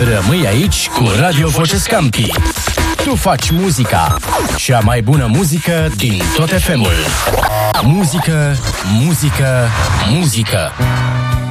Rămâi aici cu Radio Voce Scampi. Tu faci muzica. Cea mai bună muzică din tot FM-ul. Muzică, muzică, muzică.